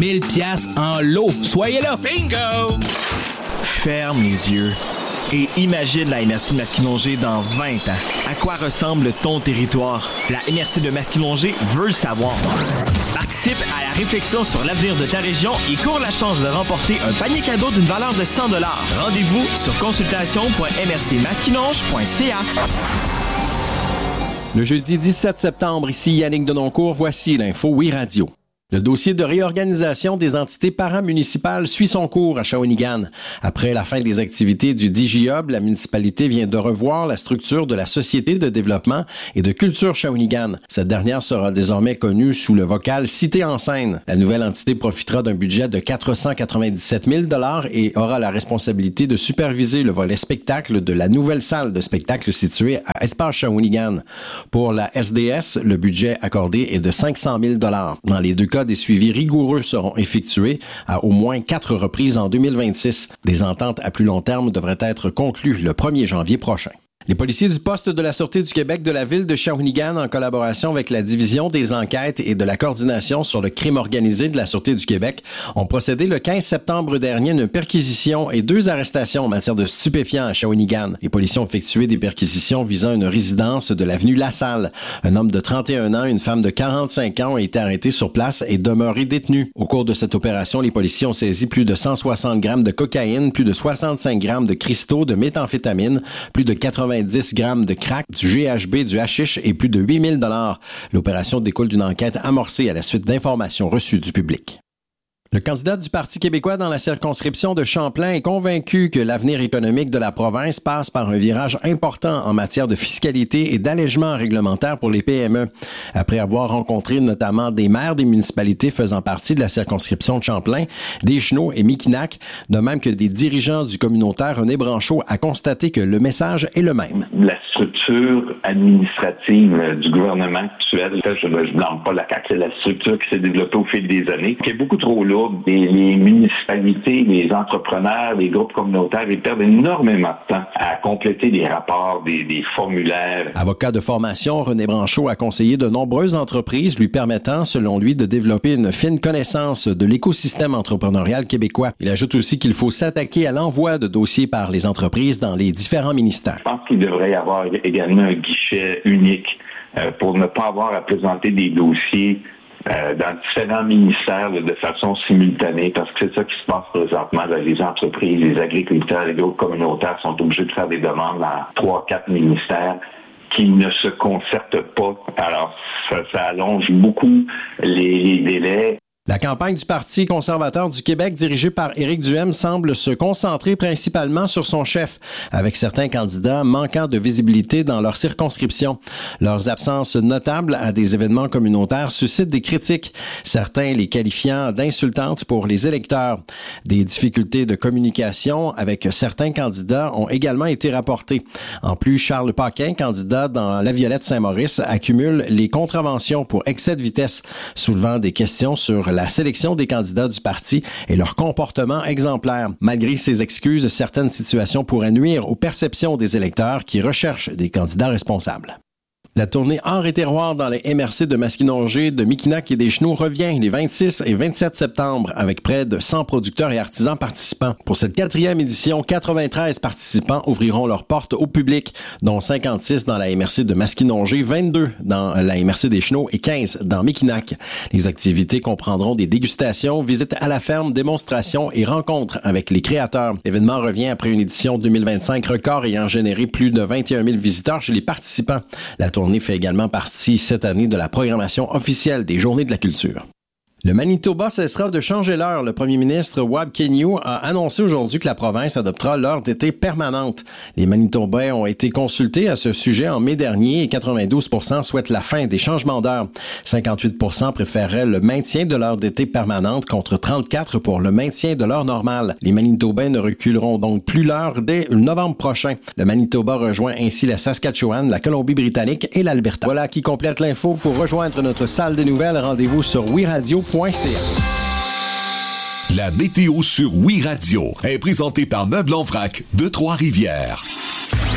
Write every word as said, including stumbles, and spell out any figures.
mille piastres en lot. Soyez là! Bingo! Ferme les yeux et imagine la M R C de Masquinongé dans vingt ans. À quoi ressemble ton territoire? La M R C de Masquinongé veut le savoir. Participe à la réflexion sur l'avenir de ta région et cours la chance de remporter un panier cadeau d'une valeur de cent dollars. Rendez-vous sur consultation point m r c masquinonge point c a. Le jeudi dix-sept septembre, ici Yannick Denoncourt, voici l'info Oui Radio. Le dossier de réorganisation des entités paramunicipales suit son cours à Shawinigan. Après la fin des activités du D J Hub, la municipalité vient de revoir la structure de la Société de développement et de culture Shawinigan. Cette dernière sera désormais connue sous le vocal Cité en scène. La nouvelle entité profitera d'un budget de quatre cent quatre-vingt-dix-sept mille dollars et aura la responsabilité de superviser le volet spectacle de la nouvelle salle de spectacle située à Espace Shawinigan. Pour la S D S, le budget accordé est de cinq cent mille dollars. Dans les deux cas, des suivis rigoureux seront effectués à au moins quatre reprises en deux mille vingt-six. Des ententes à plus long terme devraient être conclues le premier janvier prochain. Les policiers du poste de la Sûreté du Québec de la ville de Shawinigan, en collaboration avec la Division des enquêtes et de la coordination sur le crime organisé de la Sûreté du Québec, ont procédé le quinze septembre dernier à une perquisition et deux arrestations en matière de stupéfiants à Shawinigan. Les policiers ont effectué des perquisitions visant une résidence de l'avenue Lassalle. Un homme de trente et un ans et une femme de quarante-cinq ans ont été arrêtés sur place et demeurés détenus. Au cours de cette opération, les policiers ont saisi plus de cent soixante grammes de cocaïne, plus de soixante-cinq grammes de cristaux de méthamphétamine, plus de quatre-vingts dix grammes de crack, du G H B, du hashish et plus de huit mille dollars. L'opération découle d'une enquête amorcée à la suite d'informations reçues du public. Le candidat du Parti québécois dans la circonscription de Champlain est convaincu que l'avenir économique de la province passe par un virage important en matière de fiscalité et d'allègement réglementaire pour les P M E. Après avoir rencontré notamment des maires des municipalités faisant partie de la circonscription de Champlain, Deschenaux et Mikinak, de même que des dirigeants du communautaire, René Branchot a constaté que le message est le même. La structure administrative du gouvernement actuel, je ne blâme pas la C A Q, c'est la structure qui s'est développée au fil des années, qui est beaucoup trop lourde. Les, les municipalités, les entrepreneurs, les groupes communautaires, ils perdent énormément de temps à compléter des rapports, des, des formulaires. Avocat de formation, René Branchot a conseillé de nombreuses entreprises lui permettant, selon lui, de développer une fine connaissance de l'écosystème entrepreneurial québécois. Il ajoute aussi qu'il faut s'attaquer à l'envoi de dossiers par les entreprises dans les différents ministères. Je pense qu'il devrait y avoir également un guichet unique euh, pour ne pas avoir à présenter des dossiers Euh, dans différents ministères là, de façon simultanée, parce que c'est ça qui se passe présentement. Là, les entreprises, les agriculteurs, les groupes communautaires sont obligés de faire des demandes dans trois, quatre ministères qui ne se concertent pas. Alors, ça, ça allonge beaucoup les, les délais. La campagne du Parti conservateur du Québec dirigée par Éric Duhaime semble se concentrer principalement sur son chef, avec certains candidats manquant de visibilité dans leur circonscription. Leurs absences notables à des événements communautaires suscitent des critiques, certains les qualifiant d'insultantes pour les électeurs. Des difficultés de communication avec certains candidats ont également été rapportées. En plus, Charles Paquin, candidat dans La Violette-Saint-Maurice, accumule les contraventions pour excès de vitesse, soulevant des questions sur la sélection des candidats du parti et leur comportement exemplaire. Malgré ces excuses, certaines situations pourraient nuire aux perceptions des électeurs qui recherchent des candidats responsables. La tournée Art et terroir dans les M R C de Masquinongé, de Mikinak et Deschenaux revient les vingt-six et vingt-sept septembre avec près de cent producteurs et artisans participants. Pour cette quatrième édition, quatre-vingt-treize participants ouvriront leurs portes au public, dont cinquante-six dans la M R C de Masquinongé, vingt-deux dans la M R C Deschenaux et quinze dans Mikinak. Les activités comprendront des dégustations, visites à la ferme, démonstrations et rencontres avec les créateurs. L'événement revient après une édition deux mille vingt-cinq record ayant généré plus de vingt et un mille visiteurs chez les participants. La tournée fait également partie cette année de la programmation officielle des Journées de la culture. Le Manitoba cessera de changer l'heure. Le premier ministre Wab Kinew a annoncé aujourd'hui que la province adoptera l'heure d'été permanente. Les Manitobains ont été consultés à ce sujet en mai dernier et quatre-vingt-douze pour cent souhaitent la fin des changements d'heure. cinquante-huit pour cent préféraient le maintien de l'heure d'été permanente contre trente-quatre pour le maintien de l'heure normale. Les Manitobains ne reculeront donc plus l'heure dès novembre prochain. Le Manitoba rejoint ainsi la Saskatchewan, la Colombie-Britannique et l'Alberta. Voilà qui complète l'info. Pour rejoindre notre salle des nouvelles, rendez-vous sur oui radio point c a. La météo sur Oui Radio est présentée par Meubles en vrac de Trois-Rivières.